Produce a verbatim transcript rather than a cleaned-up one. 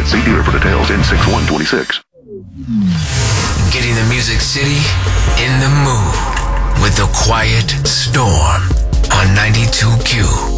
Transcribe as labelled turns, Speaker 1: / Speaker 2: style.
Speaker 1: See dealer for details in six one twenty-six.
Speaker 2: Getting the Music City in the mood with the Quiet Storm on ninety-two Q.